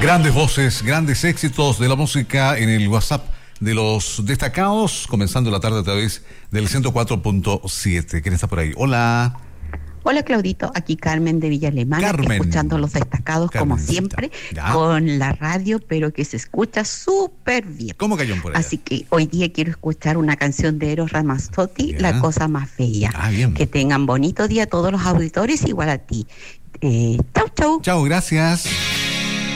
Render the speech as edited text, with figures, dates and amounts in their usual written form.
Grandes voces, grandes éxitos de la música en el WhatsApp de los destacados, comenzando la tarde a través del 104.7. ¿Quién está por ahí? Hola. Hola Claudito, aquí Carmen de Villa Alemana, escuchando los destacados como siempre, con la radio, pero que se escucha súper bien. ¿Cómo cayó por allá? Así que hoy día quiero escuchar una canción de Eros Ramazzotti, La cosa más bella. Bien. Que tengan bonito día todos los auditores, igual a ti. Chau, chau. Chau, gracias.